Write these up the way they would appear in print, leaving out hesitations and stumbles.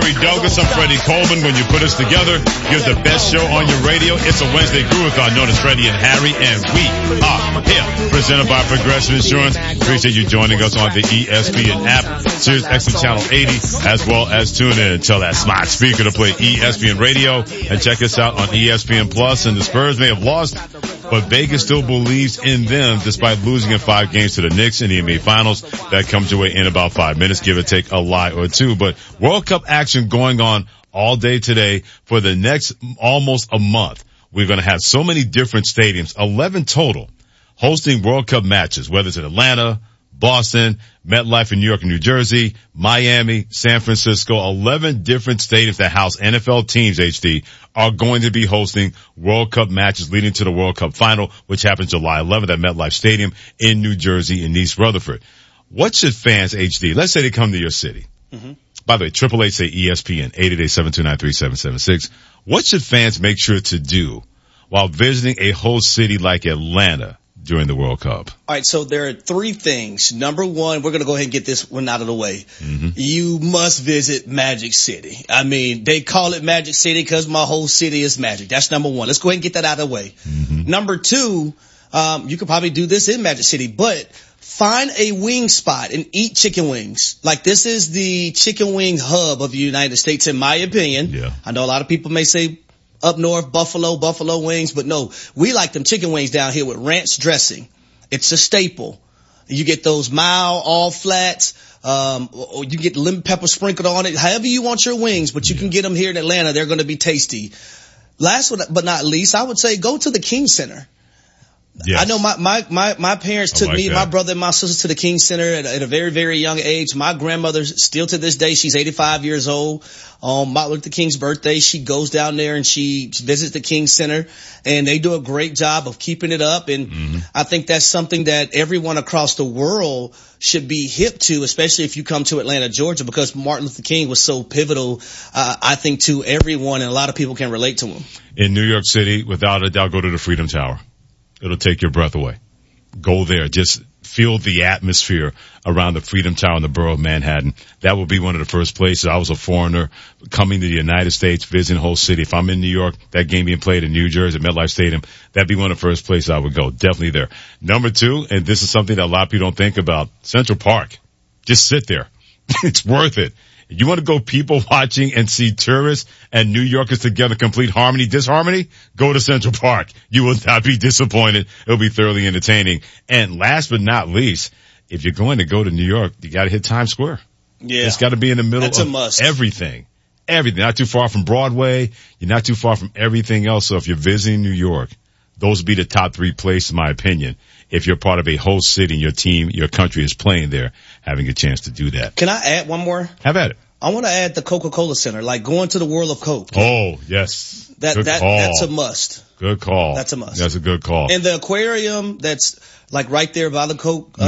Harry Douglas. I'm Freddie Coleman. When you put us together, you're the best show on your radio. It's a Wednesday Groove-a-thon known as Freddie and Harry, and we are here. Presented by Progressive Insurance. Appreciate you joining us on the ESPN app, Sirius XM Channel 80, as well as tune in. Tell that smart speaker to play ESPN Radio, and check us out on ESPN Plus. And the Spurs may have lost, but Vegas still believes in them despite losing in 5 games to the Knicks in the NBA Finals. That comes your way in about 5 minutes, give or take a lie or two. But World Cup action going on all day today for the next almost a month. We're going to have so many different stadiums, 11 total, hosting World Cup matches, whether it's in Atlanta, Boston, MetLife in New York and New Jersey, Miami, San Francisco. 11 different stadiums that house NFL teams, HD, are going to be hosting World Cup matches leading to the World Cup final, which happens July 11th at MetLife Stadium in New Jersey in East Rutherford. What should fans, HD, let's say they come to your city. Mm-hmm. By the way, 888 say ESPN, 888-729-3776. What should fans make sure to do while visiting a host city like Atlanta during the World Cup? All right, so there are 3 things. Number 1, we're going to go ahead and get this one out of the way. Mm-hmm. You must visit Magic City. I mean, they call it Magic City because my whole city is magic. That's number 1. Let's go ahead and get that out of the way. Mm-hmm. Number 2, you could probably do this in Magic City, but find a wing spot and eat chicken wings. Like, this is the chicken wing hub of the United States, in my opinion. Yeah. I know a lot of people may say up north, buffalo wings, but no, we like them chicken wings down here with ranch dressing. It's a staple. You get those mild, all flats, or you get lemon pepper sprinkled on it, however you want your wings, but you can get them here in Atlanta. They're going to be tasty. Last but not least, I would say go to the King Center. Yes. I know my parents took me, my brother and my sister to the King Center at a very, very young age. My grandmother, still to this day, she's 85 years old. Martin Luther King's birthday, she goes down there and she visits the King Center, and they do a great job of keeping it up. And I think that's something that everyone across the world should be hip to, especially if you come to Atlanta, Georgia, because Martin Luther King was so pivotal, I think, to everyone, and a lot of people can relate to him. In New York City, without a doubt, go to the Freedom Tower. It'll take your breath away. Go there. Just feel the atmosphere around the Freedom Tower in the borough of Manhattan. That would be one of the first places. I was a foreigner coming to the United States, visiting the whole city. If I'm in New York, that game being played in New Jersey at MetLife Stadium, that'd be one of the first places I would go. Definitely there. Number 2, and this is something that a lot of people don't think about, Central Park. Just sit there. It's worth it. You want to go people watching and see tourists and New Yorkers together, complete harmony, disharmony? Go to Central Park. You will not be disappointed. It'll be thoroughly entertaining. And last but not least, if you're going to go to New York, you got to hit Times Square. Yeah. It's got to be in the middle of everything. Everything. Not too far from Broadway. You're not too far from everything else. So if you're visiting New York, those would be the top 3 places, in my opinion. If you're part of a host city and your team, your country is playing there, having a chance to do that. Can I add one more? Have at it. I want to add the Coca-Cola Center, like going to the World of Coke. Oh, yes. That's a must. Good call. That's a must. That's a good call. And the aquarium that's like right there by the Coke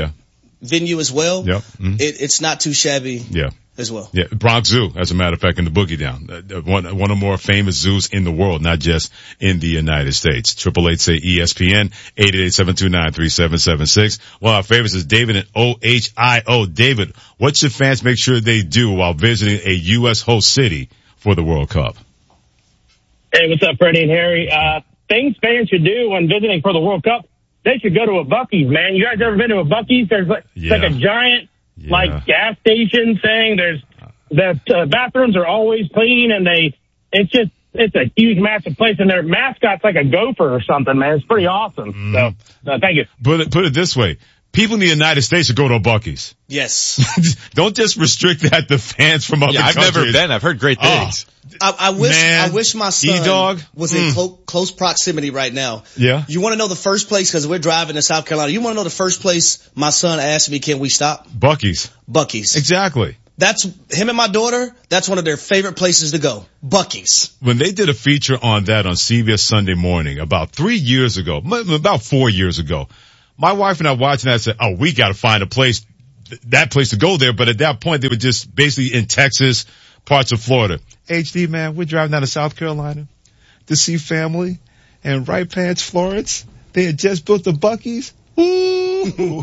venue as well. Yep. Mm-hmm. It's not too shabby. Yeah. As well. Yeah, Bronx Zoo, as a matter of fact, in the Boogie Down. One of the more famous zoos in the world, not just in the United States. 888 say ESPN, 888-729-3776. One of our favorites is David in OHIO. David, what should fans make sure they do while visiting a U.S. host city for the World Cup? Hey, what's up, Freddie and Harry? Things fans should do when visiting for the World Cup, they should go to a Buc-ee's, man. You guys ever been to a Buc-ee's? It's like a giant like gas station thing. The bathrooms are always clean, and it's a huge, massive place, and their mascot's like a gopher or something, man. It's pretty awesome. So, thank you. Put it this way. People in the United States should go to a Buc-ee's. Yes. Don't just restrict that to fans from other countries. I've never been. I've heard great things. I wish my son was in close proximity right now. Yeah. You want to know the first place, because we're driving to South Carolina. You want to know the first place my son asked me, can we stop? Buc-ee's. Exactly. That's him and my daughter. That's one of their favorite places to go. Buc-ee's. When they did a feature on that on CBS Sunday Morning about 3 years ago, about 4 years ago, my wife and I watching that said, we got to find a place, that place to go there. But at that point, they were just basically in Texas, parts of Florida. HD, man, we're driving down to South Carolina to see family. And Right Pants Florence, they had just built the Buc-ee's.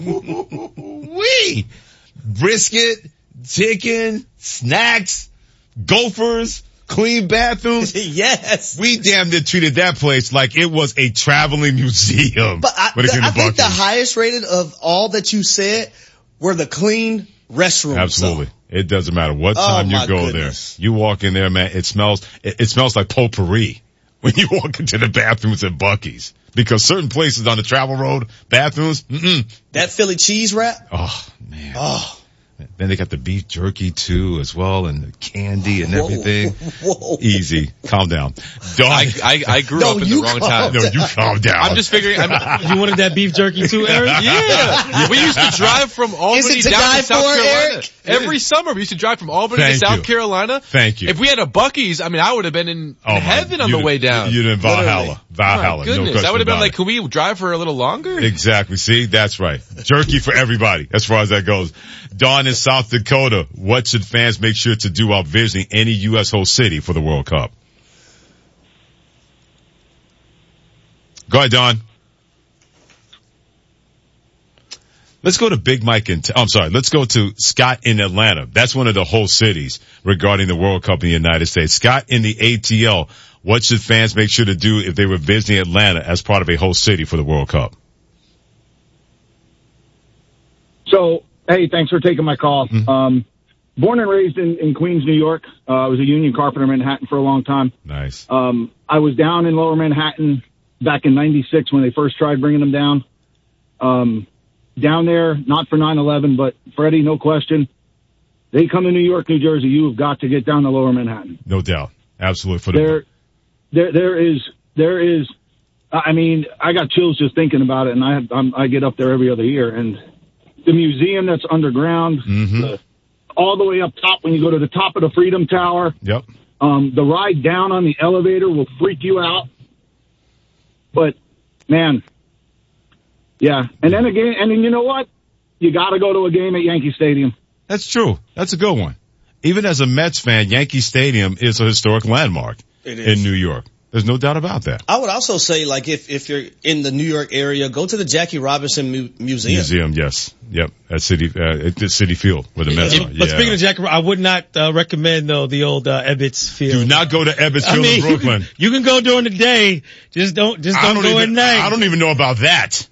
Ooh, wee! Brisket, chicken, snacks, Gophers, clean bathrooms. Yes. We damn near treated that place like it was a traveling museum. But I think the highest rated of all that you said were the clean restrooms. Absolutely. So. It doesn't matter what time you go there. You walk in there, man, it smells like potpourri when you walk into the bathrooms at Buc-ee's. Because certain places on the travel road, bathrooms, That Philly cheese wrap? Oh, man. Oh. Then they got the beef jerky too as well, and the candy and everything. Whoa. Easy. Calm down. I grew up in the wrong time. No, you calm down. I'm just figuring. You wanted that beef jerky too, Eric? Yeah. We used to drive from Albany down to South Carolina. Eric? Every summer we used to drive from Albany to South Carolina. Thank you. If we had a Buc-ee's, I mean, I would have been in heaven on the way down. You'd in Valhalla. My goodness. No that would have been like, it. could we drive for a little longer? Exactly. See, that's right. Jerky for everybody as far as that goes. Dawn in South Dakota. What should fans make sure to do while visiting any U.S. host city for the World Cup? Go ahead, Dawn. Let's go to Big Mike let's go to Scott in Atlanta. That's one of the host cities regarding the World Cup in the United States. Scott in the ATL. What should fans make sure to do if they were visiting Atlanta as part of a host city for the World Cup? So, hey, thanks for taking my call. Born and raised in Queens, New York. I was a union carpenter in Manhattan for a long time. Nice. I was down in Lower Manhattan back in '96 when they first tried bringing them down. Down there, not for 9/11, but Freddie, no question. They come to New York, New Jersey. You have got to get down to Lower Manhattan. No doubt. Absolutely. There is. I mean, I got chills just thinking about it, and I get up there every other year, and the museum that's underground, all the way up top when you go to the top of the Freedom Tower. Yep. The ride down on the elevator will freak you out. But, man, yeah. And then you know what? You got to go to a game at Yankee Stadium. That's true. That's a good one. Even as a Mets fan, Yankee Stadium is a historic landmark in New York. There's no doubt about that. I would also say, like, if you're in the New York area, go to the Jackie Robinson Museum. Museum, yes. Yep. At Citi Field where the Mets are. But speaking of Jackie, I would not recommend, though, the old Ebbets Field. Do not go to Ebbets Field in Brooklyn. You can go during the day. Just don't go at night. I don't even know about that.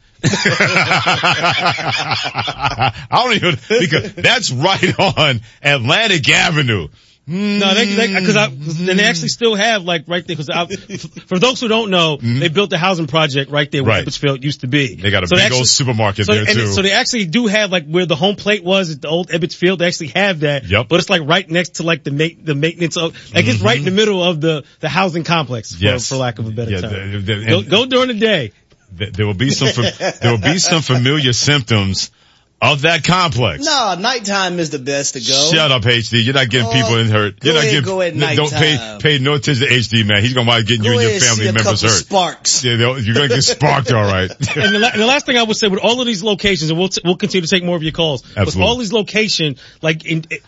because that's right on Atlantic Avenue. No, because they actually still have, like, right there, because for those who don't know, they built the housing project right there where Ebbets Field used to be. They got a big old supermarket there too. So they actually do have, like, where the home plate was at the old Ebbets Field, they actually have that. Yep. But it's like right next to, like, the maintenance of, like, it's right in the middle of the housing complex, for lack of a better term. Go during the day. There will be some familiar symptoms of that complex. No, nighttime is the best to go. Shut up, HD. You're not getting people hurt. You're not getting. Go at nighttime. Don't pay no attention to HD, man. He's gonna want to get you and your family members hurt. Sparks. Yeah, you're gonna get sparked, all right. And the last thing I would say with all of these locations, and we'll continue to take more of your calls. Absolutely. With all these locations, like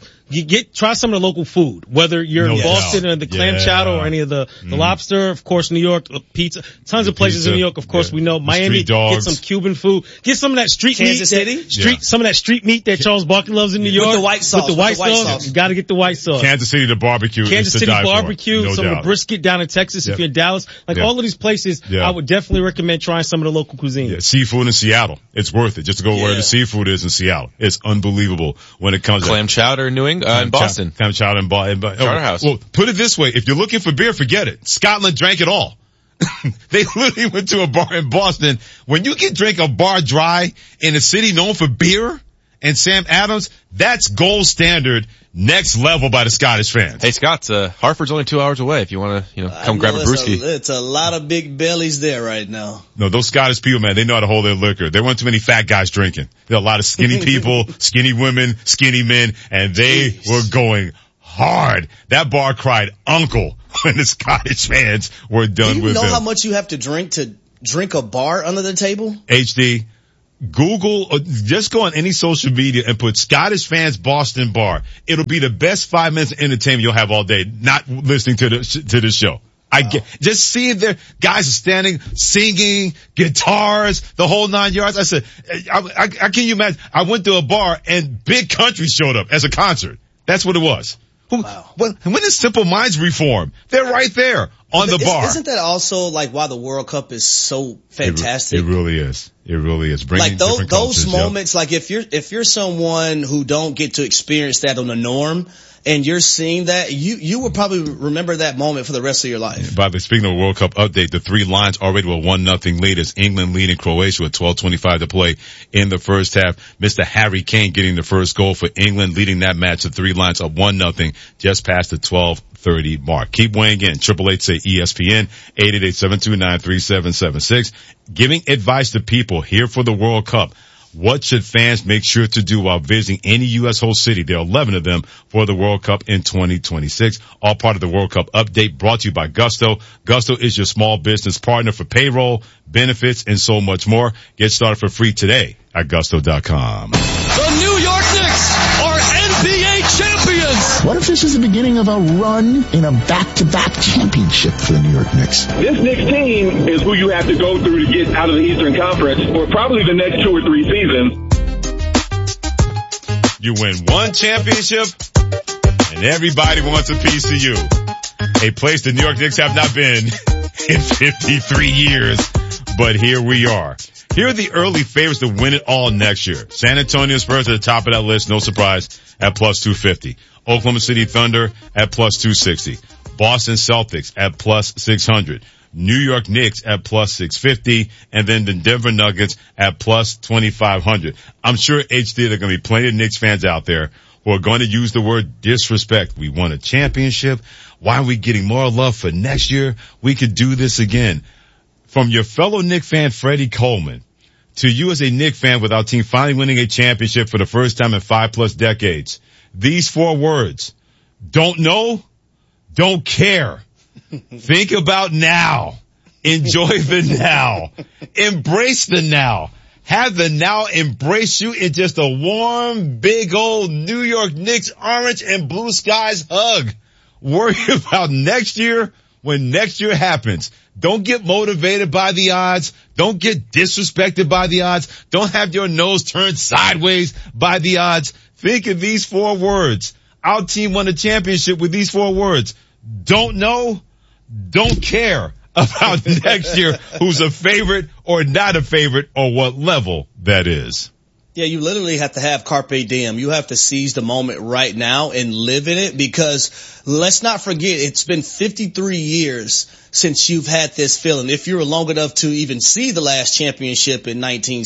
try some of the local food, whether you're in Boston or the clam chowder or any of the lobster, of course, New York, pizza, tons of places in New York, of course, we know. Miami, get some Cuban food, get some of that street Kansas City? Some of that street meat that Charles Barkley loves in New York. With the white sauce. With the white sauce. You gotta get the white sauce. Kansas City, the barbecue. Kansas City barbecue, no some doubt. of the brisket down in Texas if you're in Dallas. Like all of these places, I would definitely recommend trying some of the local cuisine. Yeah, seafood in Seattle. It's worth it just to go where the seafood is in Seattle. It's unbelievable when it comes to clam chowder in in Boston. Clam chowder in Boston. Charterhouse. Well, put it this way. If you're looking for beer, forget it. Scotland drank it all. They literally went to a bar in Boston. When you can drink a bar dry in a city known for beer and Sam Adams, that's gold standard, next level by the Scottish fans. Hey, Scott, Hartford's only 2 hours away if you want to, come grab a brewski. It's a lot of big bellies there right now. No, those Scottish people, man, they know how to hold their liquor. There weren't too many fat guys drinking. There are a lot of skinny people, skinny women, skinny men, and they were going hard. That bar cried uncle when the Scottish fans were done with him. Do you know how much you have to drink a bar under the table? HD, Google, or just go on any social media and put Scottish fans Boston bar. It'll be the best 5 minutes of entertainment you'll have all day, not listening to the show. Just seeing their guys are standing, singing, guitars, the whole 9 yards. I said, I can you imagine? I went to a bar and Big Country showed up as a concert. That's what it was. When does Simple Minds reform? They're right there on the bar. Isn't that also like why the World Cup is so fantastic? It really is. It really is. Like those moments, like if you're someone who don't get to experience that on the norm, and you're seeing that, you will probably remember that moment for the rest of your life. By the speaking of World Cup update, the three lines already with 1-0 lead as England leading Croatia with 12:25 to play in the first half. Mr. Harry Kane getting the first goal for England, leading that match. The three lines of 1-0 just past the 12:30 mark. Keep weighing in. 888 say ESPN 888-729-3776. Giving advice to people here for the World Cup. What should fans make sure to do while visiting any U.S. host city? There are 11 of them for the World Cup in 2026. All part of the World Cup update brought to you by Gusto. Gusto is your small business partner for payroll, benefits, and so much more. Get started for free today at Gusto.com. The New York Knicks are NBA champions. What if this is the beginning of a run in a back-to-back championship for the New York Knicks? This Knicks team is who you have to go through to get out of the Eastern Conference for probably the next 2 or 3 seasons. You win one championship, and everybody wants a piece of you. A place the New York Knicks have not been in 53 years, but here we are. Here are the early favorites to win it all next year. San Antonio Spurs at the top of that list, no surprise, at plus 250. Oklahoma City Thunder at plus 260. Boston Celtics at plus 600. New York Knicks at plus 650. And then the Denver Nuggets at plus 2,500. I'm sure HD there are going to be plenty of Knicks fans out there who are going to use the word disrespect. We won a championship. Why are we getting more love for next year? We could do this again. From your fellow Knick fan, Freddie Coleman, to you as a Knick fan with our team finally winning a championship for the first time in 5+ decades. These 4 words: don't know, don't care. Think about now. Enjoy the now. Embrace the now. Have the now embrace you in just a warm, big old New York Knicks orange and blue skies hug. Worry about next year when next year happens. Don't get motivated by the odds. Don't get disrespected by the odds. Don't have your nose turned sideways by the odds. Think of these 4 words. Our team won a championship with these 4 words. Don't know, don't care about next year, who's a favorite or not a favorite or what level that is. Yeah, you literally have to have carpe diem. You have to seize the moment right now and live in it, because let's not forget, it's been 53 years since you've had this feeling. If you were long enough to even see the last championship in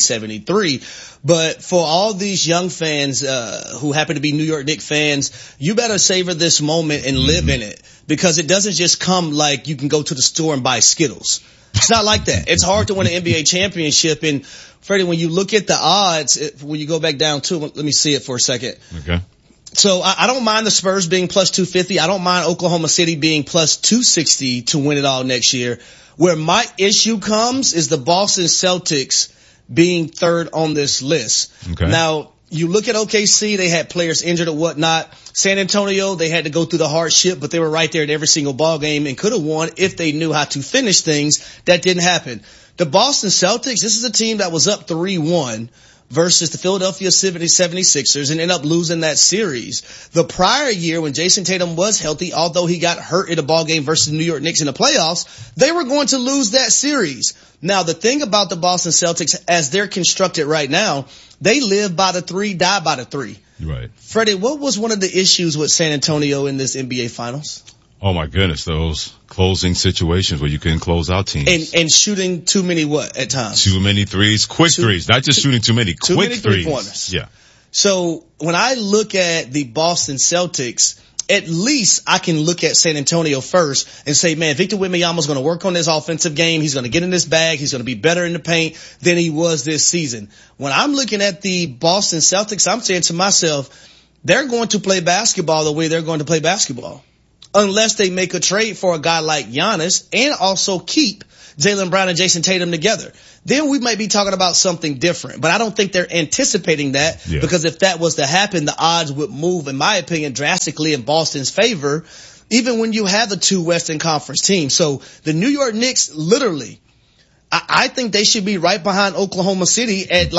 1973. But for all these young fans, who happen to be New York Knicks fans, you better savor this moment and live in it, because it doesn't just come like you can go to the store and buy Skittles. It's not like that. It's hard to win an NBA championship. And Freddie, when you look at the odds, when you go back down to, let me see it for a second. Okay. So I don't mind the Spurs being plus 250. I don't mind Oklahoma City being plus 260 to win it all next year. Where my issue comes is the Boston Celtics being third on this list. Okay. Now, you look at OKC, they had players injured or whatnot. San Antonio, they had to go through the hardship, but they were right there in every single ball game and could have won if they knew how to finish things. That didn't happen. The Boston Celtics, this is a team that was up 3-1 versus the Philadelphia 76ers and ended up losing that series. The prior year when Jason Tatum was healthy, although he got hurt in a ball game versus the New York Knicks in the playoffs, they were going to lose that series. Now, the thing about the Boston Celtics, as they're constructed right now, they live by the 3, die by the 3. Right. Freddie, what was one of the issues with San Antonio in this NBA Finals? Oh my goodness, those closing situations where you couldn't close out teams. And shooting too many what at times? Too many threes, quick threes, not just shooting too many, quick threes. Three-pointers. Yeah. So when I look at the Boston Celtics, at least I can look at San Antonio first and say, man, Victor Wembanyama's going to work on his offensive game. He's going to get in this bag. He's going to be better in the paint than he was this season. When I'm looking at the Boston Celtics, I'm saying to myself, they're going to play basketball the way they're going to play basketball, unless they make a trade for a guy like Giannis and also keep Jaylen Brown and Jason Tatum together. Then we might be talking about something different. But I don't think they're anticipating that, because if that was to happen, the odds would move, in my opinion, drastically in Boston's favor, even when you have the 2 Western Conference teams. So the New York Knicks, literally, I think they should be right behind Oklahoma City at like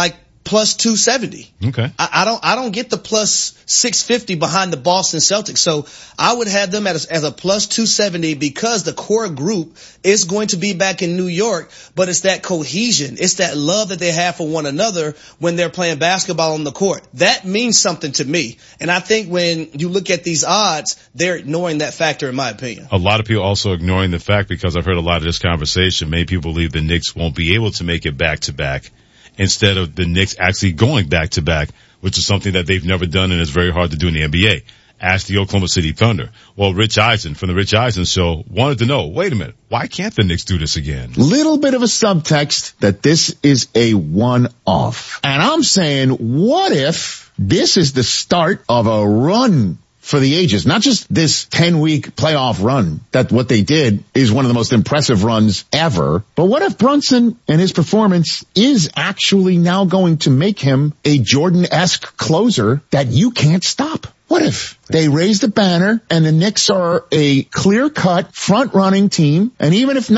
plus 270. Okay. I don't get the plus 650 behind the Boston Celtics. So I would have them as a plus 270 because the core group is going to be back in New York, but it's that cohesion. It's that love that they have for one another when they're playing basketball on the court. That means something to me. And I think when you look at these odds, they're ignoring that factor in my opinion. A lot of people also ignoring the fact, because I've heard a lot of this conversation, many people believe the Knicks won't be able to make it back to back instead of the Knicks actually going back to back, which is something that they've never done and is very hard to do in the NBA. Ask the Oklahoma City Thunder. Well, Rich Eisen from the Rich Eisen Show wanted to know, wait a minute, why can't the Knicks do this again? Little bit of a subtext that this is a one-off. And I'm saying, what if this is the start of a run for the ages? Not just this 10-week playoff run, that what they did is one of the most impressive runs ever. But what if Brunson and his performance is actually now going to make him a Jordan-esque closer that you can't stop? What if they raise the banner and the Knicks are a clear-cut front-running team? And even if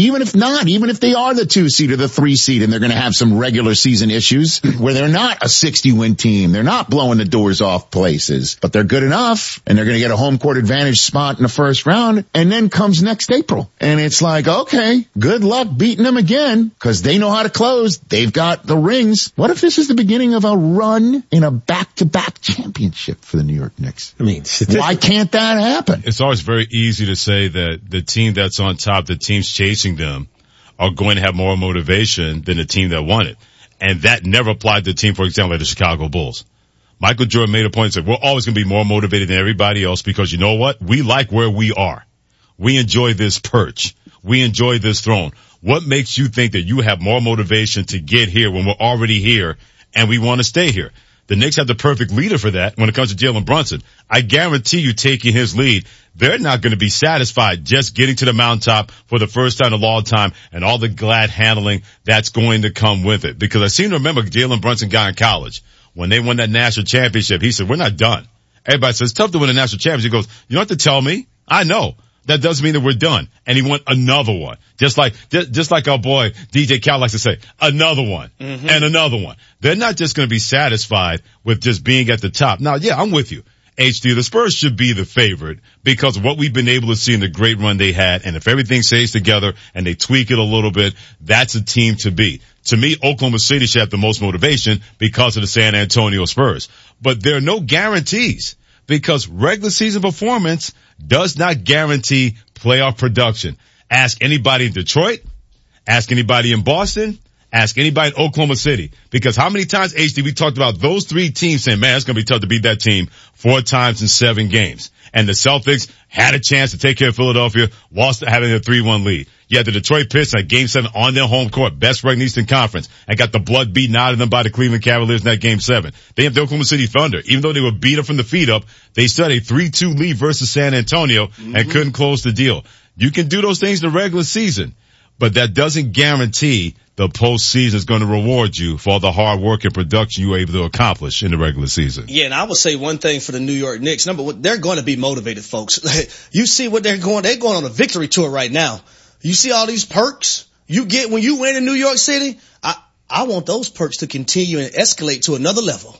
they are the 2 seed or the 3 seed and they're going to have some regular season issues where they're not a 60-win team, they're not blowing the doors off places, but they're good enough and they're going to get a home court advantage spot in the first round. And then comes next April. And it's like, okay, good luck beating them again because they know how to close. They've got the rings. What if this is the beginning of a run in a back-to-back championship for the New York Knicks? I mean, why can't that happen? It's always very easy to say that the team that's on top, the teams chasing them, are going to have more motivation than the team that won it. And that never applied to the team, for example, like the Chicago Bulls. Michael Jordan made a point and said, we're always going to be more motivated than everybody else because you know what? We like where we are. We enjoy this perch. We enjoy this throne. What makes you think that you have more motivation to get here when we're already here and we want to stay here? The Knicks have the perfect leader for that when it comes to Jalen Brunson. I guarantee you, taking his lead, they're not going to be satisfied just getting to the mountaintop for the first time in a long time and all the glad handling that's going to come with it. Because I seem to remember Jalen Brunson guy in college, when they won that national championship, he said, we're not done. Everybody says, it's tough to win a national championship. He goes, you don't have to tell me. I know. That doesn't mean that we're done. And he won another one. Just like our boy DJ Cal likes to say, another one and another one. They're not just going to be satisfied with just being at the top. Now, yeah, I'm with you. HD, the Spurs should be the favorite because of what we've been able to see in the great run they had. And if everything stays together and they tweak it a little bit, that's a team to beat. To me, Oklahoma City should have the most motivation because of the San Antonio Spurs. But there are no guarantees because regular season performance does not guarantee playoff production. Ask anybody in Detroit, ask anybody in Boston, ask anybody in Oklahoma City. Because how many times, HD, we talked about those 3 teams saying, man, it's going to be tough to beat that team 4 times in 7 games. And the Celtics had a chance to take care of Philadelphia whilst having a 3-1 lead. You had the Detroit Pistons at Game 7 on their home court, best ranked in the Eastern Conference, and got the blood beaten out of them by the Cleveland Cavaliers in that Game 7. They have the Oklahoma City Thunder. Even though they were beat up from the feet up, they still had a 3-2 lead versus San Antonio and couldn't close the deal. You can do those things in the regular season, but that doesn't guarantee the postseason is going to reward you for all the hard work and production you were able to accomplish in the regular season. Yeah, and I would say one thing for the New York Knicks. Number one, they're going to be motivated, folks. You see what they're going on a victory tour right now. You see all these perks you get when you win in New York City. I want those perks to continue and escalate to another level.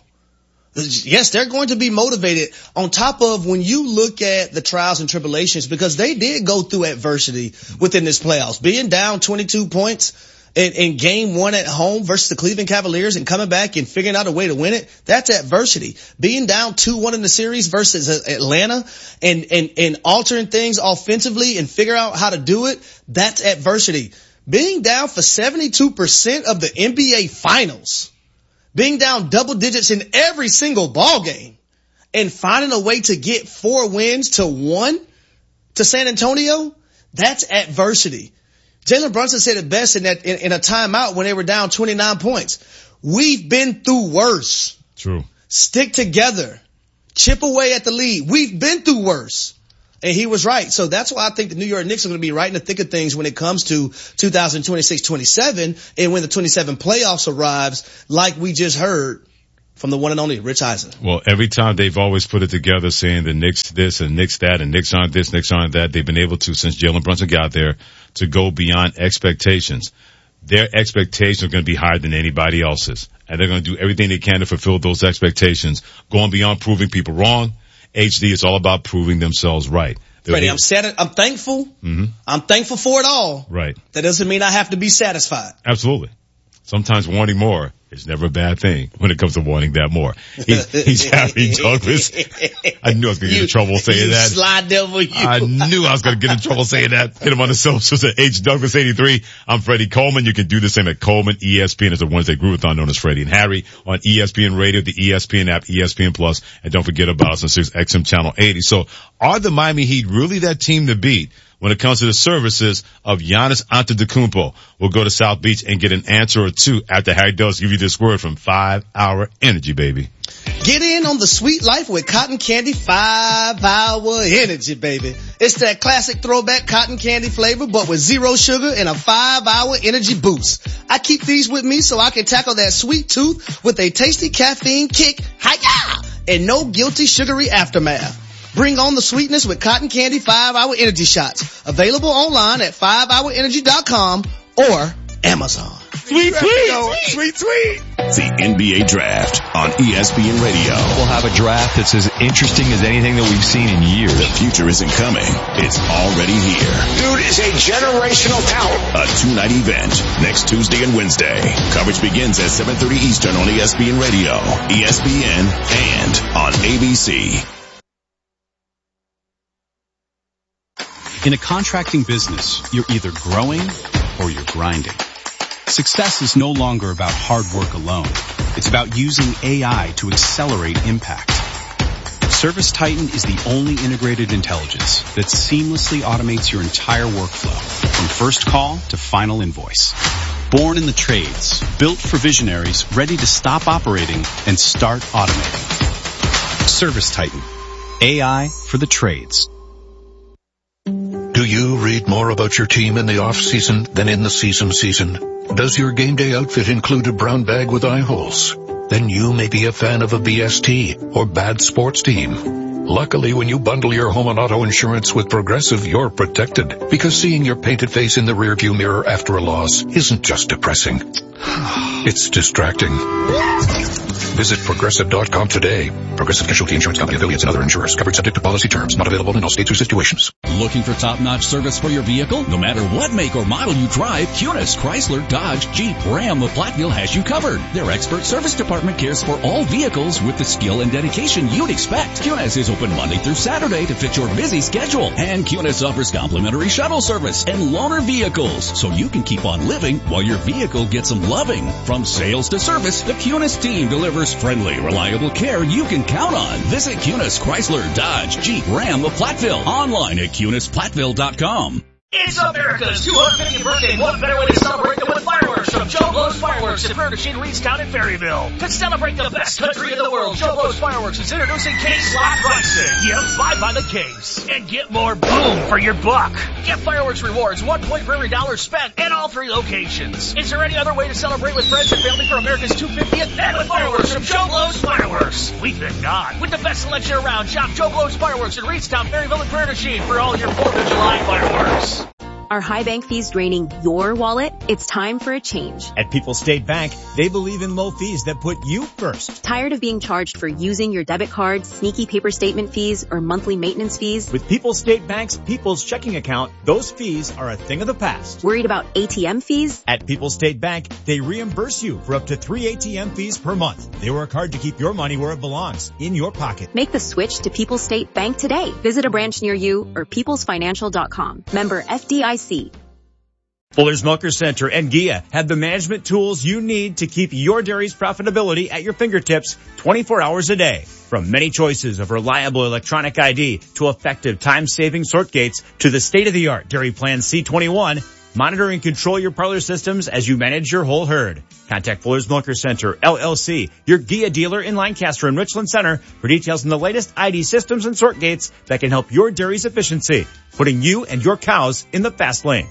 Yes, they're going to be motivated on top of when you look at the trials and tribulations, because they did go through adversity within this playoffs, being down 22 points in game 1 at home versus the Cleveland Cavaliers and coming back and figuring out a way to win it. That's adversity. Being down 2-1 in the series versus Atlanta and altering things offensively and figure out how to do it. That's adversity. Being down for 72% of the NBA finals, being down double digits in every single ball game and finding a way to get 4 wins to 1 to San Antonio, that's adversity. Jalen Brunson said it best in a timeout when they were down 29 points. We've been through worse. True. Stick together. Chip away at the lead. We've been through worse. And he was right. So that's why I think the New York Knicks are going to be right in the thick of things when it comes to 2026-27 and when the 27 playoffs arrives, like we just heard from the one and only Rich Eisen. Well, every time they've always put it together saying the Knicks this and Knicks that and Knicks aren't this, Knicks aren't that. They've been able to, since Jalen Brunson got there, to go beyond expectations. their expectations are going to be higher than anybody else's. And they're going to do everything they can to fulfill those expectations, going beyond proving people wrong. HD is all about proving themselves right. Freddie, I'm thankful. Mm-hmm. I'm thankful for it all. Right. That doesn't mean I have to be satisfied. Absolutely. Sometimes wanting more is never a bad thing when it comes to wanting that more. He's Harry Douglas. I knew I was going to get in trouble saying that. Slide devil, you. I knew I was going to get in trouble saying that. Hit him on the socials at HDouglas83. I'm Freddie Coleman. You can do the same at Coleman. ESPN is a Wednesday Groovathon known as Freddie and Harry on ESPN Radio, the ESPN app, ESPN Plus, and don't forget about us on Sirius XM Channel 80. So are the Miami Heat really that team to beat when it comes to the services of Giannis Antetokounmpo? We'll go to South Beach and get an answer or two after Harry does give you this word from 5 Hour Energy, baby. Get in on the sweet life with Cotton Candy 5 Hour Energy, baby. It's that classic throwback cotton candy flavor, but with 0 sugar and a 5 Hour Energy boost. I keep these with me so I can tackle that sweet tooth with a tasty caffeine kick, hi-ya, and no guilty sugary aftermath. Bring on the sweetness with Cotton Candy 5 Hour Energy Shots. Available online at 5hourenergy.com or Amazon. Sweet, sweet, sweet, sweet. The NBA Draft on ESPN Radio. We'll have a draft that's as interesting as anything that we've seen in years. The future isn't coming. It's already here. Dude is a generational talent. A 2-night event next Tuesday and Wednesday. Coverage begins at 7:30 Eastern on ESPN Radio, ESPN, and on ABC. In a contracting business, you're either growing or you're grinding. Success is no longer about hard work alone. It's about using AI to accelerate impact. ServiceTitan is the only integrated intelligence that seamlessly automates your entire workflow, from first call to final invoice. Born in the trades, built for visionaries ready to stop operating and start automating. ServiceTitan. AI for the trades. Do you read more about your team in the off-season than in the season? Does your game day outfit include a brown bag with eye holes? Then you may be a fan of a BST or bad sports team. Luckily, when you bundle your home and auto insurance with Progressive, you're protected. Because seeing your painted face in the rearview mirror after a loss isn't just depressing. It's distracting. Visit Progressive.com today. Progressive Casualty Insurance Company, affiliates, and other insurers. Covered subject to policy terms. Not available in all states or situations. Looking for top-notch service for your vehicle? No matter what make or model you drive, Kunis, Chrysler, Dodge, Jeep, Ram of Platteville has you covered. Their expert service department cares for all vehicles with the skill and dedication you'd expect. Kunis is open Monday through Saturday to fit your busy schedule. And Kunis offers complimentary shuttle service and loaner vehicles, so you can keep on living while your vehicle gets some loving. From sales to service, the Kunis team delivers friendly, reliable care you can count on. Visit Kunis, Chrysler, Dodge, Jeep, Ram of Platteville. Online at KunisPlatteville.com. It's America's 250th birthday, and what better way to celebrate than with fireworks from Joe Blow's Fireworks in Furniture, Reedstown, and Ferryville. To celebrate the best country in the world, Joe Blow's Fireworks is introducing case lot pricing. Yep, 5 by the case. And get more boom for your buck. Get fireworks rewards, 1 point for every dollar spent at all 3 locations. Is there any other way to celebrate with friends and family for America's 250th? And with fireworks from Joe Blow's Fireworks. We think not. With the best selection around, shop Joe Blow's Fireworks in Reedstown, Ferryville, and Furniture for all your 4th of July fireworks. Are high bank fees draining your wallet? It's time for a change. At People's State Bank, they believe in low fees that put you first. Tired of being charged for using your debit card, sneaky paper statement fees, or monthly maintenance fees? With People's State Bank's People's Checking Account, those fees are a thing of the past. Worried about ATM fees? At People's State Bank, they reimburse you for up to 3 ATM fees per month. They work hard to keep your money where it belongs, in your pocket. Make the switch to People's State Bank today. Visit a branch near you or peoplesfinancial.com. Member FDIC. Fuller's Milker Center and Gia have the management tools you need to keep your dairy's profitability at your fingertips 24 hours a day. From many choices of reliable electronic ID to effective time-saving sort gates to the state-of-the-art Dairy Plan C21, monitor and control your parlor systems as you manage your whole herd. Contact Fuller's Milker Center, LLC, your Gia dealer in Lancaster and Richland Center for details on the latest ID systems and sort gates that can help your dairy's efficiency, putting you and your cows in the fast lane.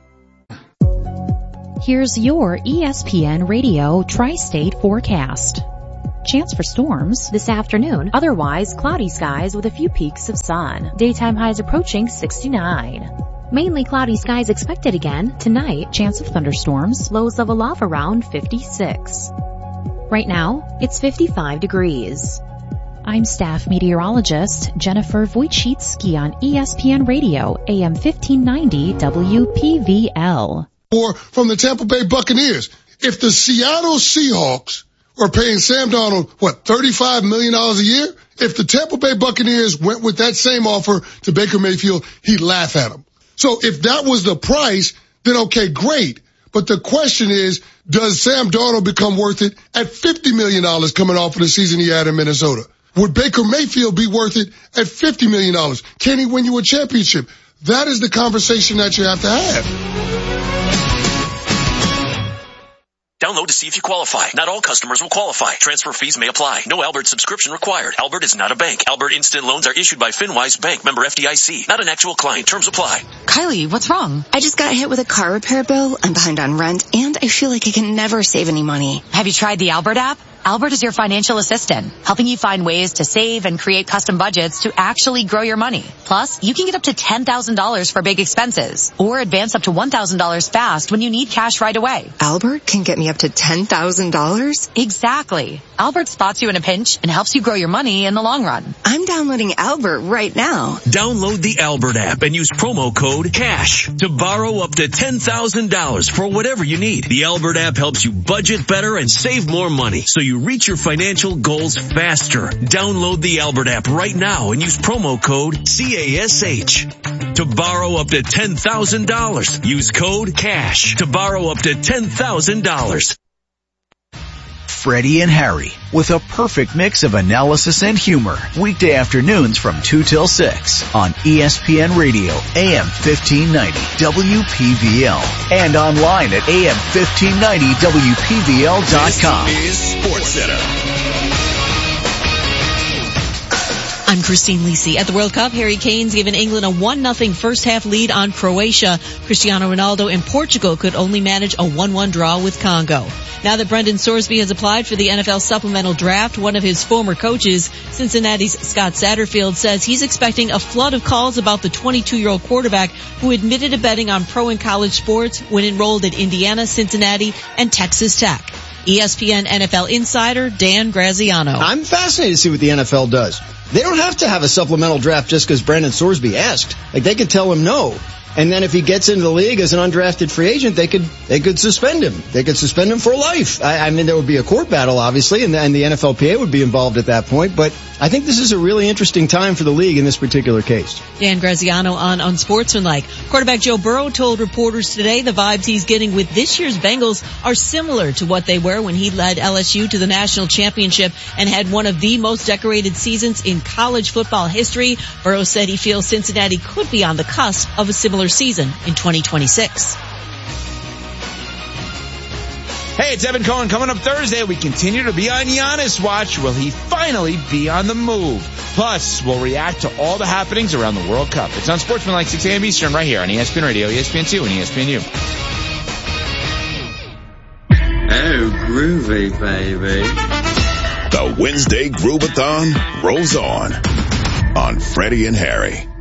Here's your ESPN Radio Tri-State forecast. Chance for storms this afternoon. Otherwise, cloudy skies with a few peaks of sun. Daytime highs approaching 69. Mainly cloudy skies expected again. Tonight, chance of thunderstorms, lows of a love around 56. Right now, it's 55 degrees. I'm staff meteorologist Jennifer Wojcicki on ESPN Radio, AM 1590 WPVL. Or from the Tampa Bay Buccaneers. If the Seattle Seahawks are paying Sam Darnold, $35 million a year? If the Tampa Bay Buccaneers went with that same offer to Baker Mayfield, he'd laugh at him. So if that was the price, then okay, great. But the question is, does Sam Darnold become worth it at $50 million coming off of the season he had in Minnesota? Would Baker Mayfield be worth it at $50 million? Can he win you a championship? That is the conversation that you have to have. Download to see if you qualify. Not all customers will qualify. Transfer fees may apply. No Albert subscription required. Albert is not a bank. Albert Instant Loans are issued by FinWise Bank, member FDIC. Not an actual client. Terms apply. Kylie, what's wrong? I just got hit with a car repair bill. I'm behind on rent, and I feel like I can never save any money. Have you tried the Albert app? Albert is your financial assistant, helping you find ways to save and create custom budgets to actually grow your money. Plus, you can get up to $10,000 for big expenses, or advance up to $1,000 fast when you need cash right away. Albert can get me up to $10,000? Exactly. Albert spots you in a pinch and helps you grow your money in the long run. I'm downloading Albert right now. Download the Albert app and use promo code CASH to borrow up to $10,000 for whatever you need. The Albert app helps you budget better and save more money, so you reach your financial goals faster. Download the Albert app right now and use promo code CASH to borrow up to $10,000. Use code CASH to borrow up to $10,000. Freddie and Harry, with a perfect mix of analysis and humor. Weekday afternoons from 2 till 6 on ESPN Radio, AM 1590 WPVL, and online at AM1590WPVL.com. This is Sports Center. I'm Christine Lisi. At the World Cup, Harry Kane's given England a 1-0 first-half lead on Croatia. Cristiano Ronaldo and Portugal could only manage a 1-1 draw with Congo. Now that Brendan Sorsby has applied for the NFL supplemental draft, one of his former coaches, Cincinnati's Scott Satterfield, says he's expecting a flood of calls about the 22-year-old quarterback who admitted to betting on pro and college sports when enrolled at Indiana, Cincinnati, and Texas Tech. ESPN NFL insider Dan Graziano. I'm fascinated to see what the NFL does. They don't have to have a supplemental draft just because Brendan Sorsby asked. Like, they could tell him no. And then if he gets into the league as an undrafted free agent, they could suspend him. They could suspend him for life. I mean, there would be a court battle, obviously, and the NFLPA would be involved at that point. But I think this is a really interesting time for the league in this particular case. Dan Graziano on Unsportsmanlike. Quarterback Joe Burrow told reporters today the vibes he's getting with this year's Bengals are similar to what they were when he led LSU to the national championship and had one of the most decorated seasons in college football history. Burrow said he feels Cincinnati could be on the cusp of a similar season in 2026. Hey, it's Evan Cohen. Coming up Thursday, we continue to be on Giannis watch. Will he finally be on the move? Plus, we'll react to all the happenings around the World Cup. It's on Sportsmanlike 6 a.m. Eastern right here on ESPN Radio, ESPN2, and ESPNU. Oh, groovy, baby. The Wednesday Groovathon rolls on Freddie and Harry.